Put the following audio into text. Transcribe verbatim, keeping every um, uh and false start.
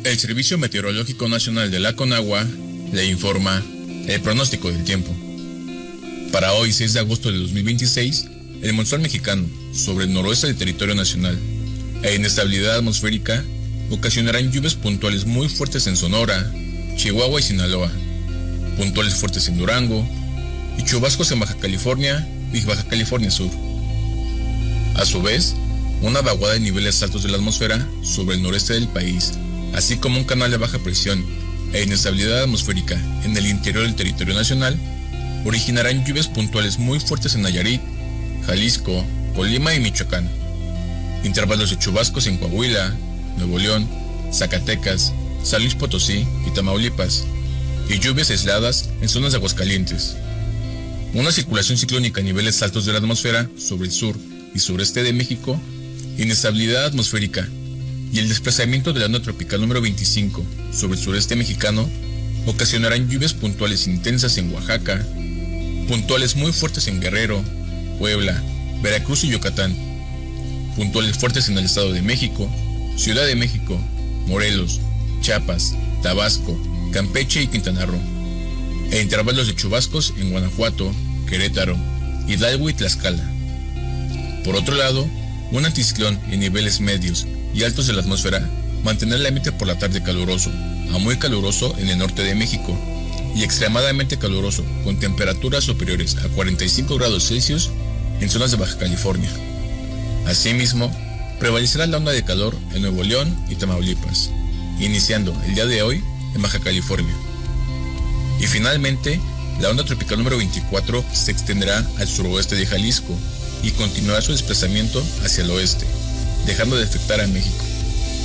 El Servicio Meteorológico Nacional de la Conagua le informa el pronóstico del tiempo. Para hoy, seis de agosto de dos mil veintiséis, el monzón mexicano sobre el noroeste del territorio nacional e inestabilidad atmosférica ocasionarán lluvias puntuales muy fuertes en Sonora, Chihuahua y Sinaloa, puntuales fuertes en Durango y chubascos en Baja California y Baja California Sur. A su vez, una vaguada de niveles altos de la atmósfera sobre el noreste del país, así como un canal de baja presión e inestabilidad atmosférica en el interior del territorio nacional, originarán lluvias puntuales muy fuertes en Nayarit, Jalisco, Colima y Michoacán, intervalos de chubascos en Coahuila, Nuevo León, Zacatecas, San Luis Potosí y Tamaulipas, y lluvias aisladas en zonas de Aguascalientes. Una circulación ciclónica a niveles altos de la atmósfera sobre el sur y sureste de México, inestabilidad atmosférica y el desplazamiento de la onda tropical número veinticinco sobre el sureste mexicano ocasionarán lluvias puntuales intensas en Oaxaca, puntuales muy fuertes en Guerrero, Puebla, Veracruz y Yucatán, puntuales fuertes en el Estado de México, Ciudad de México, Morelos, Chiapas, Tabasco, Campeche y Quintana Roo, e intervalos de chubascos en Guanajuato, Querétaro, Hidalgo y Tlaxcala. Por otro lado, un anticiclón en niveles medios y altos de la atmósfera mantendrá el ambiente por la tarde caluroso a muy caluroso en el norte de México y extremadamente caluroso con temperaturas superiores a cuarenta y cinco grados Celsius en zonas de Baja California. Asimismo, prevalecerá la onda de calor en Nuevo León y Tamaulipas, iniciando el día de hoy en Baja California. Y finalmente, la onda tropical número veinticuatro se extenderá al suroeste de Jalisco y continuará su desplazamiento hacia el oeste, dejando de afectar a México.